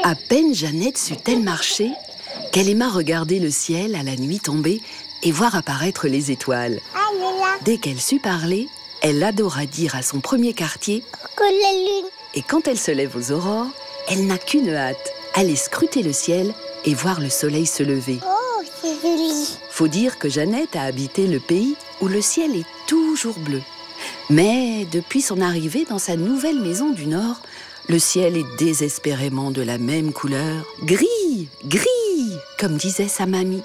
À peine Jeannette sut-elle marcher qu'elle aima regarder le ciel à la nuit tombée et voir apparaître les étoiles. Dès qu'elle sut parler, elle adora dire à son premier quartier que la lune. Et quand elle se lève aux aurores, elle n'a qu'une hâte, aller scruter le ciel et voir le soleil se lever. Oh, c'est joli. Faut dire que Jeannette a habité le pays où le ciel est toujours bleu. Mais depuis son arrivée dans sa nouvelle maison du Nord, le ciel est désespérément de la même couleur. Gris, gris, comme disait sa mamie.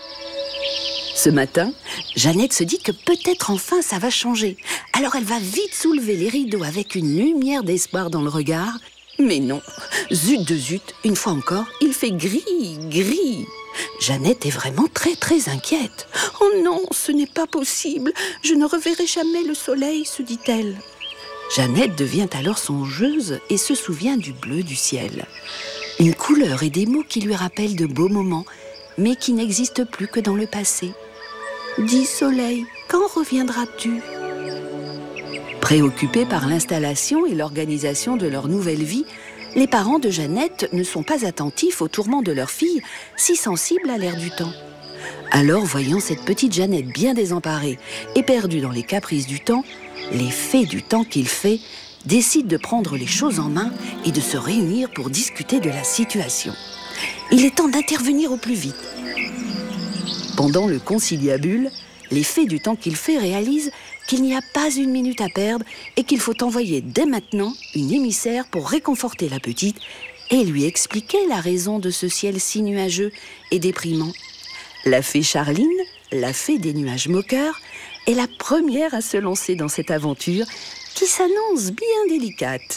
Ce matin, Jeannette se dit que peut-être enfin ça va changer. Alors elle va vite soulever les rideaux avec une lumière d'espoir dans le regard. Mais non, zut de zut, une fois encore, il fait gris, gris. Jeannette est vraiment très très inquiète. « Oh non, ce n'est pas possible, je ne reverrai jamais le soleil », se dit-elle. Jeannette devient alors songeuse et se souvient du bleu du ciel. Une couleur et des mots qui lui rappellent de beaux moments, mais qui n'existent plus que dans le passé. « Dis soleil, quand reviendras-tu » Préoccupés par l'installation et l'organisation de leur nouvelle vie, les parents de Jeannette ne sont pas attentifs aux tourments de leur fille, si sensible à l'air du temps. Alors, voyant cette petite Jeannette bien désemparée et perdue dans les caprices du temps, les fées du temps qu'il fait décident de prendre les choses en main et de se réunir pour discuter de la situation. Il est temps d'intervenir au plus vite. Pendant le conciliabule, les fées du temps qu'il fait réalisent qu'il n'y a pas une minute à perdre et qu'il faut envoyer dès maintenant une émissaire pour réconforter la petite et lui expliquer la raison de ce ciel si nuageux et déprimant. La fée Charline, la fée des nuages moqueurs, est la première à se lancer dans cette aventure qui s'annonce bien délicate.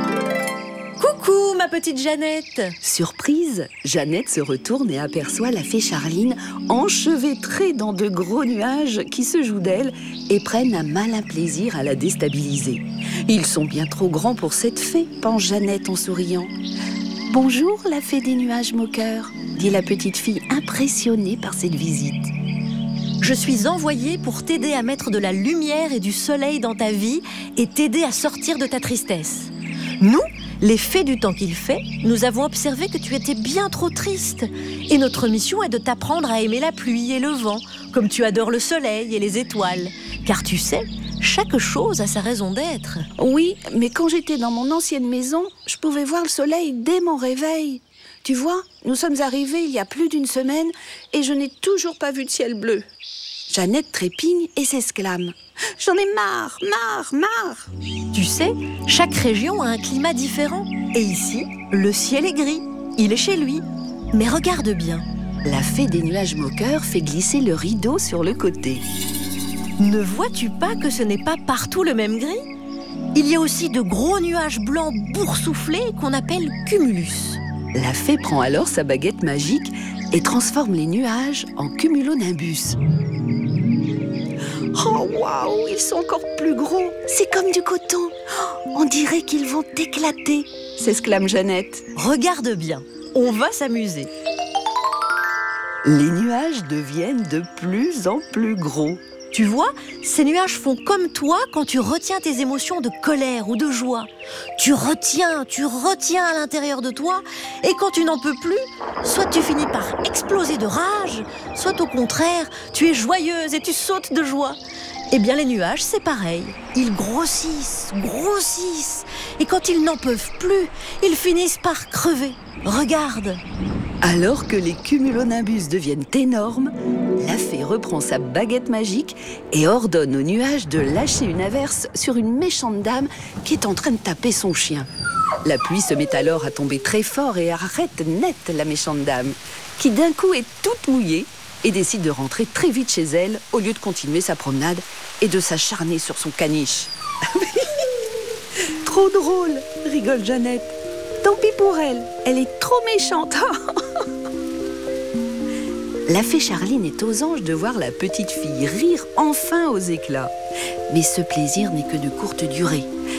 Coucou, ma petite Jeannette. Surprise, Jeannette se retourne et aperçoit la fée Charline enchevêtrée dans de gros nuages qui se jouent d'elle et prennent un malin plaisir à la déstabiliser. Ils sont bien trop grands pour cette fée, pense Jeannette en souriant. « Bonjour, la fée des nuages moqueurs », dit la petite fille impressionnée par cette visite. Je suis envoyée pour t'aider à mettre de la lumière et du soleil dans ta vie et t'aider à sortir de ta tristesse. Nous, les fées du temps qu'il fait, nous avons observé que tu étais bien trop triste. Et notre mission est de t'apprendre à aimer la pluie et le vent, comme tu adores le soleil et les étoiles. Car tu sais, chaque chose a sa raison d'être. Oui, mais quand j'étais dans mon ancienne maison, je pouvais voir le soleil dès mon réveil. Tu vois, nous sommes arrivés il y a plus d'une semaine et je n'ai toujours pas vu de ciel bleu. Jeannette trépigne et s'exclame. « J'en ai marre, marre, marre !» Tu sais, chaque région a un climat différent. Et ici, le ciel est gris. Il est chez lui. Mais regarde bien. La fée des nuages moqueurs fait glisser le rideau sur le côté. Ne vois-tu pas que ce n'est pas partout le même gris ? Il y a aussi de gros nuages blancs boursouflés qu'on appelle cumulus. La fée prend alors sa baguette magique et transforme les nuages en cumulonimbus. Oh waouh, ils sont encore plus gros. C'est comme du coton. Oh, on dirait qu'ils vont éclater, s'exclame Jeannette. Regarde bien, on va s'amuser. Les nuages deviennent de plus en plus gros. Tu vois, ces nuages font comme toi quand tu retiens tes émotions de colère ou de joie. Tu retiens à l'intérieur de toi et quand tu n'en peux plus, soit tu finis par exploser de rage, soit au contraire, tu es joyeuse et tu sautes de joie. Eh bien les nuages, c'est pareil. Ils grossissent et quand ils n'en peuvent plus, ils finissent par crever. Regarde. Alors que les cumulonimbus deviennent énormes, la fée reprend sa baguette magique et ordonne aux nuages de lâcher une averse sur une méchante dame qui est en train de taper son chien. La pluie se met alors à tomber très fort et arrête net la méchante dame, qui d'un coup est toute mouillée et décide de rentrer très vite chez elle au lieu de continuer sa promenade et de s'acharner sur son caniche. Trop drôle, rigole Jeannette. Tant pis pour elle, elle est trop méchante. La fée Charline est aux anges de voir la petite fille rire enfin aux éclats. Mais ce plaisir n'est que de courte durée,